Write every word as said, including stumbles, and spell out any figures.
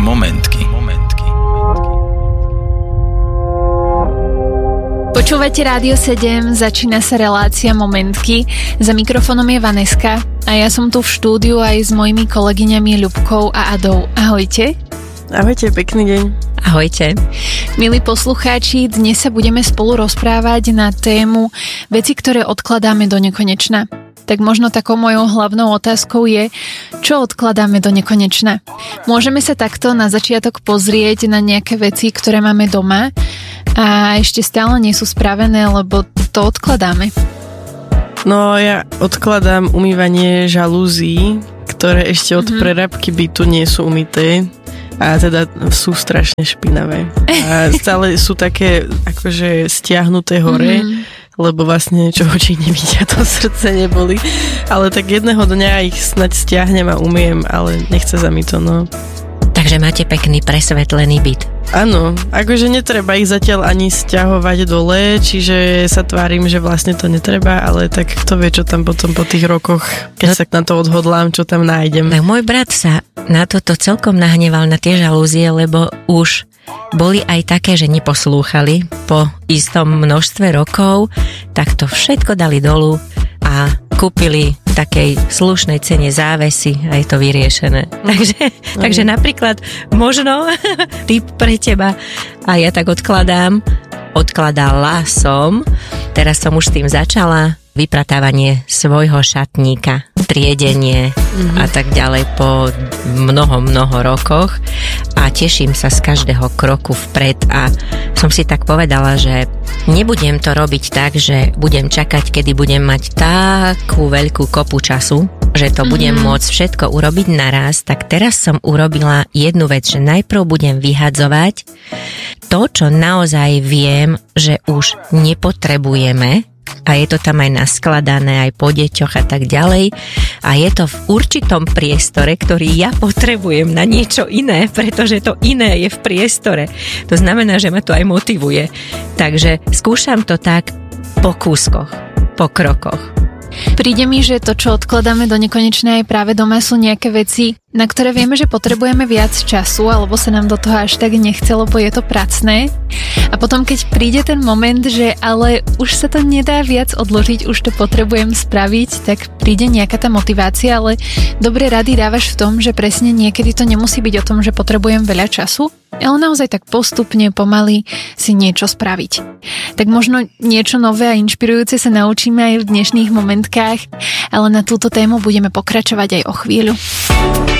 Momentky. Momentky. Počúvate Rádio sedem, začína sa relácia Momentky. Za mikrofónom je Vaneska a ja som tu v štúdiu aj s mojimi kolegyňami Ľubkou a Adou. Ahojte. Ahojte, pekný deň. Ahojte. Milí poslucháči, dnes sa budeme spolu rozprávať na tému veci, ktoré odkladáme do nekonečna. Tak možno takou mojou hlavnou otázkou je, čo odkladáme do nekonečna. Môžeme sa takto na začiatok pozrieť na nejaké veci, ktoré máme doma a ešte stále nie sú spravené, lebo to odkladáme. No ja odkladám umývanie žalúzií, ktoré ešte od mm-hmm. prerábky bytu nie sú umyté. A teda sú strašne špinavé. A stále sú také akože stiahnuté hore, mm-hmm. lebo vlastne čo oči nevidia, to srdce neboli. Ale tak jedného dňa ich snaď stiahnem a umiem, ale nechce sa mi to, no. Takže máte pekný presvetlený byt. Áno, akože netreba ich zatiaľ ani sťahovať dole, čiže sa tvárim, že vlastne to netreba, ale tak kto vie, čo tam potom po tých rokoch, keď no, sa na to odhodlám, čo tam nájdem. Tak môj brat sa na toto celkom nahneval, na tie žalúzie, lebo už boli aj také, že neposlúchali po istom množstve rokov, tak to všetko dali dolu a kúpili v takej slušnej cene závesy a je to vyriešené. Mm. Takže, mm. takže napríklad možno tip pre teba a ja tak odkladám, odkladala som, teraz som už s tým začala, vypratávanie svojho šatníka, triedenie mm-hmm. a tak ďalej po mnoho, mnoho rokoch a teším sa z každého kroku vpred a som si tak povedala, že nebudem to robiť tak, že budem čakať, kedy budem mať takú veľkú kopu času, že to mm-hmm. budem môcť všetko urobiť naraz, tak teraz som urobila jednu vec, že najprv budem vyhadzovať to, čo naozaj viem, že už nepotrebujeme, a je to tam aj naskladané, aj po deťoch a tak ďalej. A je to v určitom priestore, ktorý ja potrebujem na niečo iné, pretože to iné je v priestore. To znamená, že ma to aj motivuje. Takže skúšam to tak po kúskoch, po krokoch. Príde mi, že to, čo odkladáme do nekonečna aj práve doma, sú nejaké veci, na ktoré vieme, že potrebujeme viac času, alebo sa nám do toho až tak nechce, lebo je to pracné. A potom, keď príde ten moment, že ale už sa to nedá viac odložiť, už to potrebujem spraviť, tak príde nejaká tá motivácia, ale dobré rady dávaš v tom, že presne niekedy to nemusí byť o tom, že potrebujem veľa času, ale naozaj tak postupne, pomaly si niečo spraviť. Tak možno niečo nové a inšpirujúce sa naučíme aj v dnešných momentkách, ale na túto tému budeme pokračovať aj o chvíľu.